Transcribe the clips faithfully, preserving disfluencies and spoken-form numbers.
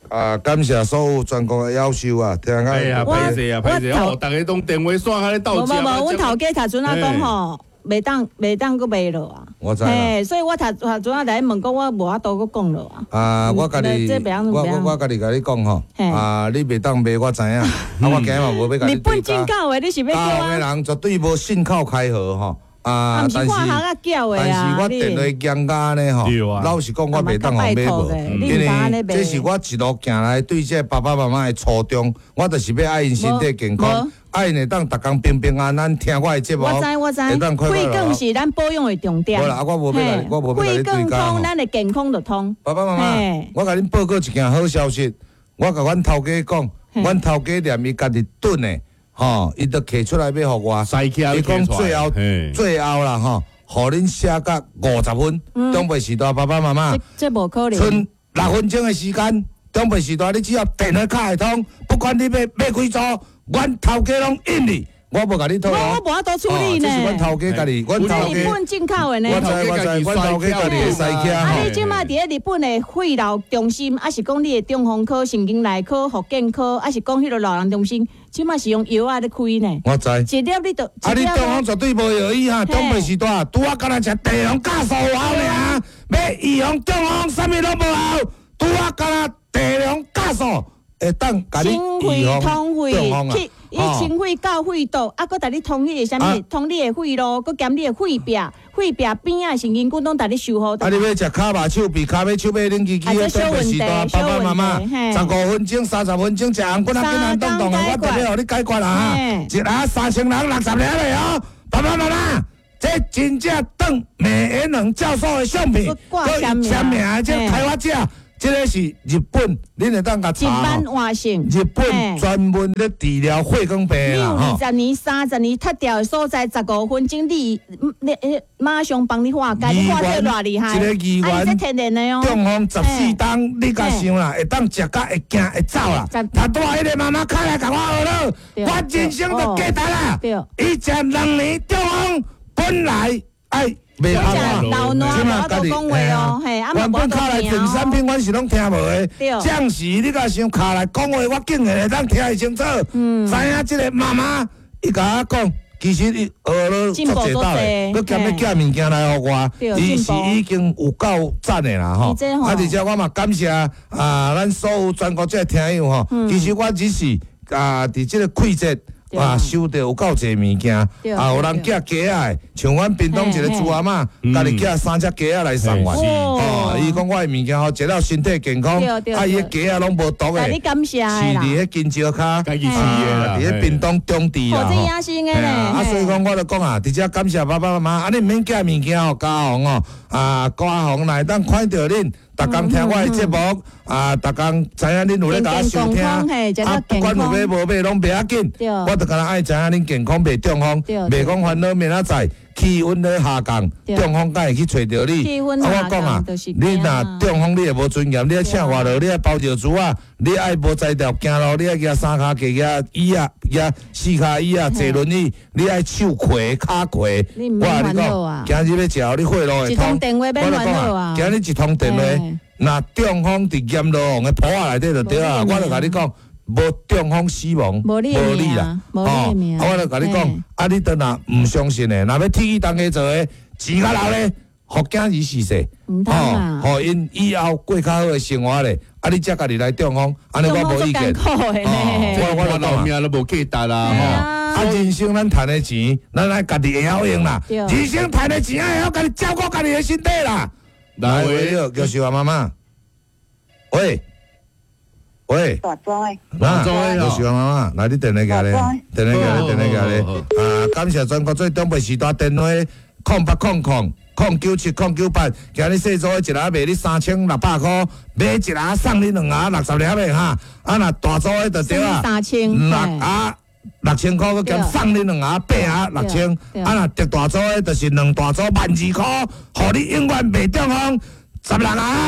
啊，感谢所有全国的夭寿啊，听啊。 哎呀，歹势啊，歹势哦，大家拢电话线喺咧斗架。无无无，阮头家头阵啊讲吼，袂当袂当搁卖落啊。 我知啦。 嘿，所以我头头阵啊来问讲，我无法度搁讲落啊。 啊，我甲你，我我我甲你甲你讲吼，啊，你袂当卖，我知影。啊，我今日嘛无要甲你。 日本进口的，你是要叫啊？ 教的人绝对无信靠开河吼。啊， 但是但是我电话讲甲呢吼，老实讲我袂当互买无，因为这是我一路行来对这爸爸妈妈的初衷，我就是要爱因身体健康，爱因会当逐工平平安安听我的节目， 我知我知，肺更是咱保养的重点。 无啦，我无要甲你，我无要甲你对讲。 肺更通，咱的健康就通。 爸爸妈妈，我甲恁报告一件好消息，我甲阮头家讲，阮头家连伊家己炖的。吼，伊都摕出来要互我，伊讲最后最后啦吼，互恁写到五十分，中北时代爸爸妈妈， 这无可能。 剩六分钟的时间，中北时代你只要电话卡会通，不管你要要几组，阮头家拢应你。我无甲你套我我无法度处理呢。 这是阮头家家己，阮头家。 日本进口的呢。 我知我知，阮头家家己会使起。 啊，你即马伫咧日本的肺痨中心，还是讲你的中风科、神经内科、复健科，还是讲迄个老人中心，即马是用药啊咧开呢？ 我知。 一粒你都。 啊，你中风绝对无药医哈，东北时代拄啊，敢若食地龙酵素有效尔，要预防中风，啥物拢无效，拄啊，敢若地龙酵素会当甲你预防中风啊。 伊清肺到肺道，啊，搁带你通迄个啥物，通你的肺路，搁减你的肺壁，肺壁边啊神经管拢带你修好。 啊，你要食卡肉手臂，骹要手尾拎机机的东北时代，爸爸妈妈，十五分钟、三十分钟，食红骨啊，健康动动的，我特别互你解决啦哈。一下三千人六十粒的哦，爸爸妈妈，这真正当美颜能教授的相片， 搁签名的这开发者。这个是日本，恁会当甲查。 一般外省。 日本专门咧治疗血管病啦， 吼。二十年、三十年脱掉的所在，十五分钟你你马上帮你化解，你化解偌厉害。 一个医院。 这天然的哦。 中风十四档，你甲想啦，会当食甲会惊会走啦。他带迄个妈妈开来甲我学了，我人生就价值啦。伊食两年中风，本来爱。袂好啊！ 老暖我都讲话哦，嘿，啊， 原本卡来前三篇，阮是拢听无的。暂时你甲想卡来讲话，我竟然会当听会清楚。嗯，知影即个妈妈，伊甲我讲，其实伊学了足侪道的，佮兼要寄物件来互我，伊是已经有够赞的啦吼。啊，而且我嘛感谢啊，咱所有全国这听友吼，其实我只是啊，伫即个季节。啊，收到有够侪物件，啊，有人寄鸡仔，像阮屏东一个猪阿嬷，家己寄三只鸡仔来送我，哦，伊讲我的物件吼，食了身体健康，啊，伊个鸡仔拢无毒的，是伫迄金蕉卡，家己饲的啦，伫迄屏东中地啦，啊，所以讲我就讲啊，直接感谢爸爸妈妈，啊，你毋免寄物件互家红哦，啊，家红来当看到恁。逐工听我的节目，啊，逐工知影恁有咧甲我收听，啊，不管有买无买拢袂要紧，我著敢若爱知影恁健康袂中风，袂讲烦恼明仔载气温咧下降，中风敢会去找着你？啊，我讲啊，你若中风你会无尊严，你爱请外劳，你爱包尿珠啊，你爱无才调行路，你爱举三骹架举椅啊，举四骹椅啊，坐轮椅，你爱手跪骹跪，我甲你讲，今日要食，你血路会通，我著讲啊，今日一通电话。那中风伫阎罗王的谱仔内底就对啊，我就甲你讲，无中风死亡，无你啦，吼，我就甲你讲，啊，你倒若唔相信的，若要替伊当家做的，钱较老咧，互囝儿逝世，吼，互因以后过较好的生活咧，啊，你才家己来中风，安尼我无意见，我我我老命都无记得啦，吼，啊，人生咱赚的钱，咱爱家己会晓用啦，人生赚的钱爱晓家己照顾家己的身体啦。来，喂，叫小华妈妈。喂，喂， 大庄诶， 大庄诶，叫小华妈妈，来你电话过来，电话过来，电话过来。啊，感谢全国最东北时代电话空八空空空九七空九八，今日细组一下卖你三千六百块，买一下送你两下六十粒的哈。啊，那大组诶就对啊， 三千六下六千块，佮兼送你两下八下六千。啊，那特大组诶就是两大组万二块，互你永远袂中风，十六下。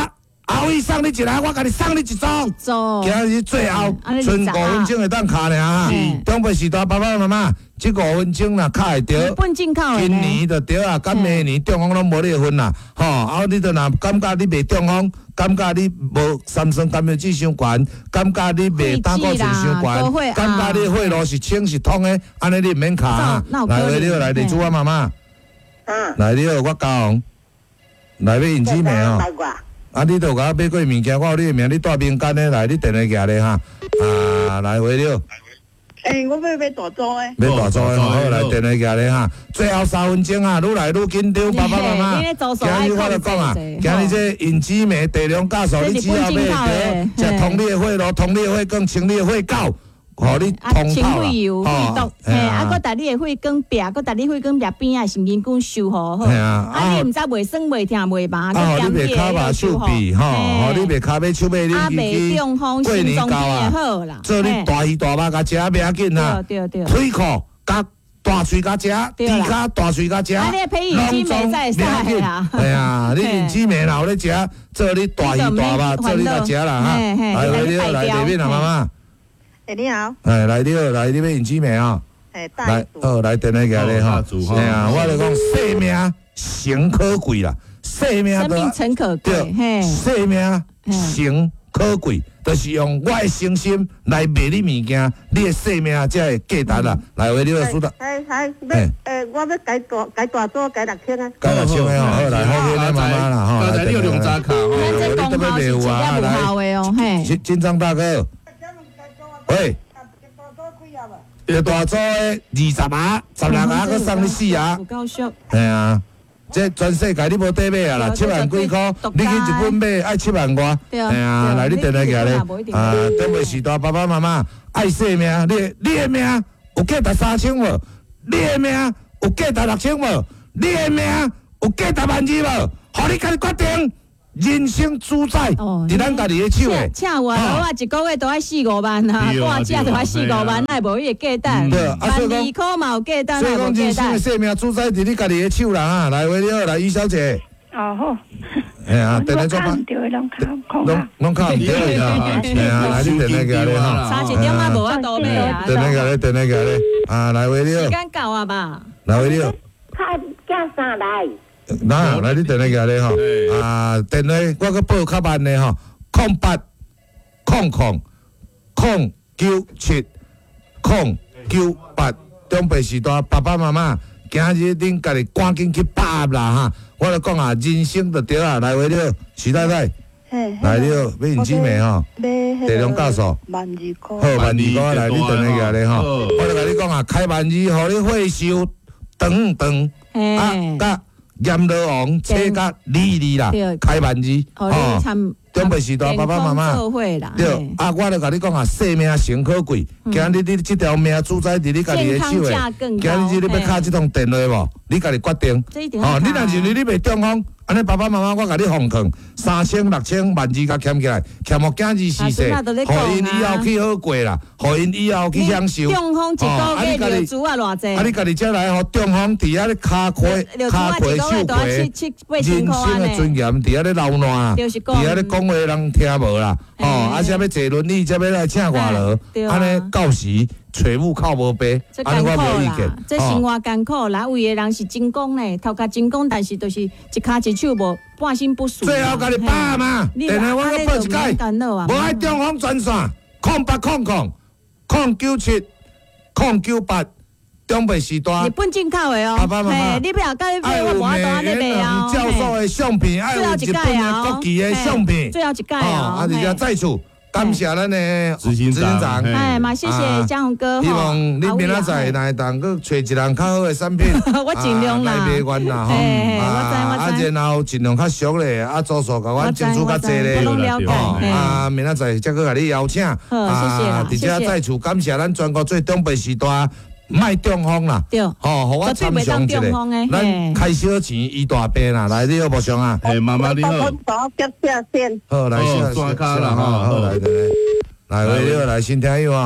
后尾送你一来，我甲你送你一组。 一组。 今日最后剩五分钟会当卡尔哈。中北时代爸爸妈妈，这五分钟啦卡会着。 本进口的。 今年就对啊，甲明年中风拢无你份啦。吼，啊，你着若感觉你袂中风，感觉你无三酸甘油脂伤悬，感觉你袂胆固醇伤悬，感觉你血路是清是通的，安尼你毋免卡。来，你好，来，李主啊妈妈。嗯。来，你好，我教。来要引子名哦。啊，你著甲我买过物件，我有你的名，你带民间的来，你电话寄咧哈。啊，来回了。 诶，我要买大组的。 买大组的，好，来电话寄咧哈。最后三分钟啊，愈来愈紧张，爸爸妈妈。今日我著讲啊，今日这引子名地量教授，你只要买着，食通你的血路，通你的血管，清你的血垢。互你通透啦， 吼，嘿，啊，搁逐你的血管壁，搁逐你血管壁边啊神经管修护好，啊，你毋知袂酸袂痛袂麻， 啊，你袂骹麻手臂，吼，吼，你袂骹尾手尾，你去去过年到啊， 做你大鱼大肉甲食袂要紧啊，腿裤甲大喙甲食，猪骹大喙甲食， 拢总袂要紧啦， 系啊，你用姊妹老咧食，做你大鱼大肉，做你甲食啦，哈，来来来来面啊，妈妈。 哎，你好。 哎，来你好，来你要用纸名啊？ 哎，来， 好，来电话寄咧哈。哎呀，我就讲生命诚可贵啦，生命生命诚可贵， 嘿，生命诚可贵，就是用我的诚心来卖你物件，你的生命才会价值啦。来，为你好，苏达。 哎哎，要诶，我要改大改大组，改六千啊。 改六千的吼，好来，好谢你妈妈啦吼。 刚才你有两张卡吼， 咱这公号是直接无效的哦，嘿。 金金章大哥。喂，一大组的二十啊，十六啊，佮送你四啊。 有够俗。 系啊，这全世界你无得买啊啦，七万几块，你去日本买爱七万外。系啊，来你电话寄咧。啊，中北时代爸爸妈妈爱生命，你你的命有价值三千无？你的命有价值六千无？你的命有价值万二无？互你家己决定。人生主宰，伫咱家己的手诶。 请我，我一个月都爱四五万啊，半只都爱四五万，那无伊个价值。万二块嘛有价值， 所以讲人生的生命主宰伫你家己的手啦哈。来，喂，你好，来于小姐。 哦好。 哎呀，电话做吧。拢拢靠唔对啦，哎呀，来你电话寄咧哈。 三十点啊，无法度买啊。 电话寄咧，电话寄咧。啊，来，喂，你好。 时间够啊吧？ 来，喂，你好。 看叫啥来？ 哪来你电话寄咧吼？啊，电话我搁报较慢咧吼，空八空空空九七空九八，中北时代爸爸妈妈，今日恁家己赶紧去把握啦哈！我来讲啊，人生就对啊，来回了，徐太太，来了，要用纸名吼，地量教授， 万二块， 好万二块来你电话寄咧吼，我来甲你讲啊，开万二，互你会收长长啊，甲。阎罗王车甲利利啦，开万二，哦，中北时代爸爸妈妈，对，啊，我就甲你讲啊，生命诚可贵，今日你这条命主宰伫你家己的手诶，今日你要敲这通电话无？你家己决定，哦，你若认为你袂中风，安尼爸爸妈妈我甲你奉劝，三千六千万二甲欠起来，欠互囝儿四世，互因以后去好过啦，互因以后去享受。 中风一个月流珠啊偌济？ 啊，你家己才来吼，中风伫遐咧骹亏骹亏手亏，人生的尊严伫遐咧流烂，伫遐咧讲话人听无啦，吼，啊，才要坐轮椅，才要来请外劳，安尼到时找母靠无白，安尼我无意见。 这生活艰苦，来有的人是真功呢，头壳真功，但是就是一骹一手无半身不遂。 最后甲你把嘛，电话我搁报一解，无爱中风专线，空八空空空九七空九八。中北时代， 日本进口的哦， 爸爸妈妈， 你不要甲你买，我无法度安尼卖哦。 教授的相片，爱有日本的国旗的相片， 最后一届哦。 啊，而且再次感谢咱的执行长， 哎嘛，谢谢江宏哥。 希望你明仔载来当个找一人较好的产品， 我尽量啦， 来卖完啦吼。啊，然后尽量较俗咧，啊，做数甲阮争取较济咧。啊，明仔载再去甲你邀请。 好，谢谢啦， 而且再次感谢咱全国最东北时代。卖中风啦， 对， 吼，互我参详一下，咱开小钱医大病啦，来你好无上啊？ 哎，妈妈你好。 好，来下刷卡啦哈，好来来来，来喂你好，来新听友啊。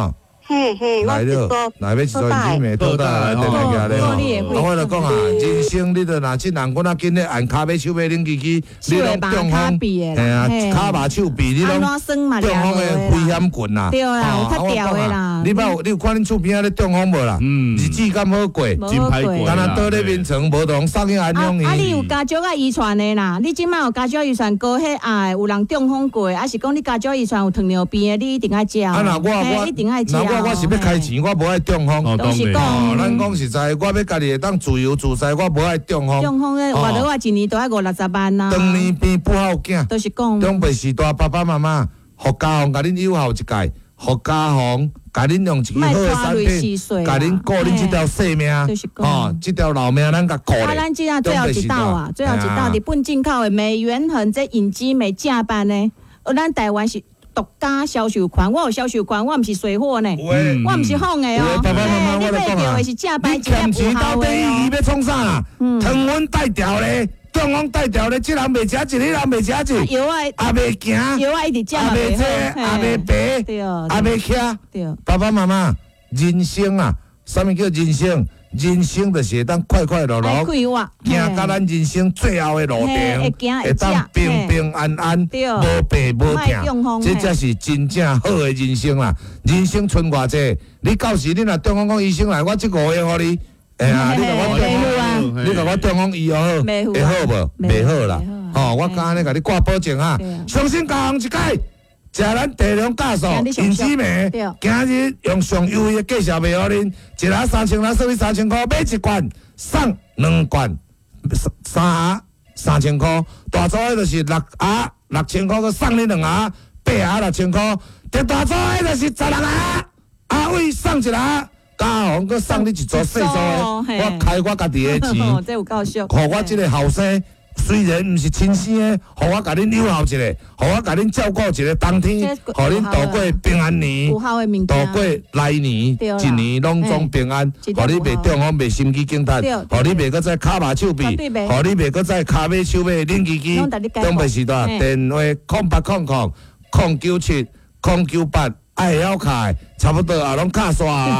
嘿嘿，我是来了说，， 来要一撮银妹倒倒来等你家咧吼。啊，我就讲啊，人生你着若即人阮啊，紧咧按骹尾手尾拎机机，你拢中风，嘿啊，骹麻手臂你拢中风的危险棍啦。 对啦，有较掉的啦。 你捌你有看恁厝边仔咧中风无啦？ 嗯， 日子敢好过， 真歹过。 敢若倒咧眠床，无同送去安养院。 啊，你有家族啊遗传的啦？你即摆有家族遗传高血压，有人中风过，还是讲你家族遗传有糖尿病的，你一定爱食。 啊，若我我一定爱食。 若我我是要开钱，我无爱中风。 都是讲， 咱讲实在，我要家己会当自由自在，我无爱中风。 中风的，活到我一年都要五六十万呐。 当年变不好囝， 都是讲。 长辈时代爸爸妈妈，互家红甲恁友好一届，互家红甲恁用一支好的产品，甲恁顾恁这条性命，哦，这条老命咱甲顾咧。 啊，咱即下最后一道啊，最后一道日本进口的美元恒这引机美正版呢，而咱台湾是。独家销售款，我有销售款，我毋是水货呢，我毋是仿的哦。 爸爸妈妈，我来讲啊， 你欠钱到底伊要创啥啦？汤圆带条咧，中风带条咧，这人袂食一，迄人袂食一， 药啊， 也袂行， 药啊一直食， 也袂坐，也袂爬， 对，也袂徛。 对， 爸爸妈妈，人生啊，啥物叫人生？人生就是会当快快乐乐，行到咱人生最后的路程，会当平平安安，无病无痛，这才是真正好的人生啦。人生剩偌济，你到时你若中风讲医生来，我即五个互你，哎呀，你甲我中风，你甲我中风医好，会好无？袂好啦，吼，我敢安尼甲你挂保证啊，相信交行一届。食咱地量价数，银子梅，今日用上优惠的价钱卖互恁，一盒三千，咱算你三千块，买一罐送两罐，三盒三千块，大组的就是六盒六千块，佮送你两盒，八盒六千块，第大组的就是十六盒，阿伟送一盒，嘉宏佮送你一组细组的，我开我家己的钱， 这有够俗， 互我即个后生。虽然毋是亲生的，互我甲恁友好一下，互我甲恁照顾一个冬天，互恁度过平安年，度过来年，一年拢总平安，互你袂中风、袂心肌梗塞，互你袂搁再骹麻手臂，互你袂搁再骹尾手尾冷叽叽。长辈时代电话空八空空空九七空九八，爱晓卡，差不多也拢卡煞。